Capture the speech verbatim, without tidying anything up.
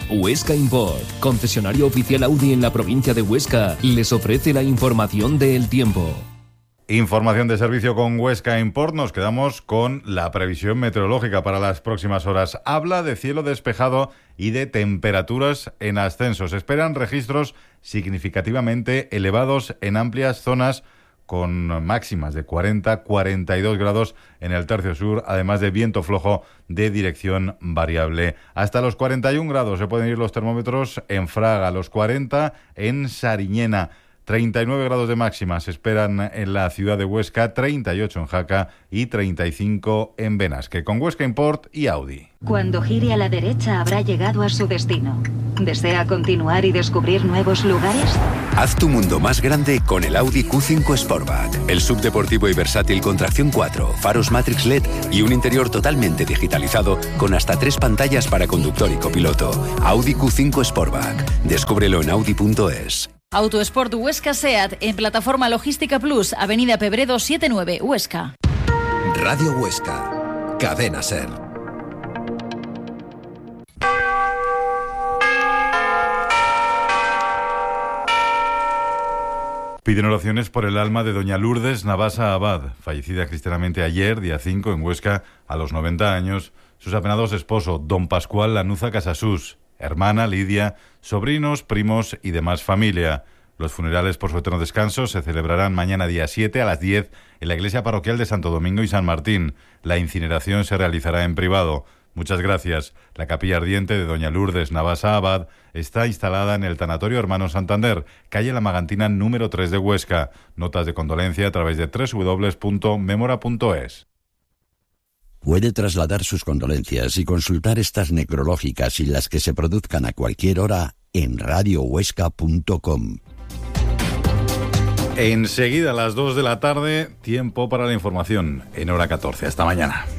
Huesca Import, concesionario oficial Audi en la provincia de Huesca, les ofrece la información del tiempo. Información de servicio con Huesca Import. Nos quedamos con la previsión meteorológica para las próximas horas. Habla de cielo despejado y de temperaturas en ascenso. Se esperan registros significativamente elevados en amplias zonas con máximas de cuarenta a cuarenta y dos grados en el tercio sur, además de viento flojo de dirección variable. Hasta los cuarenta y un grados se pueden ir los termómetros en Fraga, los cuarenta en Sariñena. treinta y nueve grados de máxima se esperan en la ciudad de Huesca, treinta y ocho en Jaca y treinta y cinco en Benasque. Con Huesca Import y Audi. Cuando gire a la derecha habrá llegado a su destino. ¿Desea continuar y descubrir nuevos lugares? Haz tu mundo más grande con el Audi Q cinco Sportback. El subdeportivo y versátil con tracción cuatro, faros Matrix L E D y un interior totalmente digitalizado con hasta tres pantallas para conductor y copiloto. Audi Q cinco Sportback. Descúbrelo en audi punto es. Autosport Huesca SEAT en Plataforma Logística Plus, Avenida Pebredo setenta y nueve, Huesca. Radio Huesca, Cadena SER. Piden oraciones por el alma de doña Lourdes Navasa Abad, fallecida cristianamente ayer, día cinco, en Huesca, a los noventa años. Sus apenados esposo, don Pascual Lanuza Casasús, hermana Lidia, sobrinos, primos y demás familia. Los funerales por su eterno descanso se celebrarán mañana día siete a las diez en la iglesia parroquial de Santo Domingo y San Martín. La incineración se realizará en privado. Muchas gracias. La capilla ardiente de doña Lourdes Navasa Abad está instalada en el Tanatorio Hermano Santander, calle La Magantina número tres de Huesca. Notas de condolencia a través de doble u doble u doble u punto memora punto es. Puede trasladar sus condolencias y consultar estas necrológicas y las que se produzcan a cualquier hora en radio huesca punto com. Enseguida a las dos de la tarde, tiempo para la información en hora catorce. Hasta mañana.